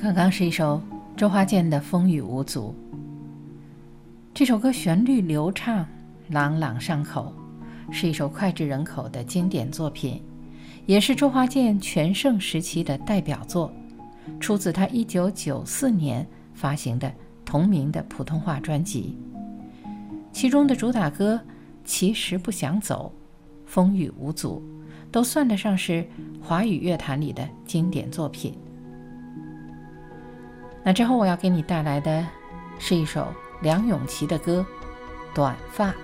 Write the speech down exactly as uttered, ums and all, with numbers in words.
刚刚是一首周华健的《风雨无阻》，这首歌旋律流畅，朗朗上口，是一首脍炙人口的经典作品，也是周华健全盛时期的代表作，出自他一九九四年发行的同名的普通话专辑。其中的主打歌《其实不想走》《风雨无阻》都算得上是华语乐坛里的经典作品。那之后我要给你带来的是一首梁咏琪的歌《短发》。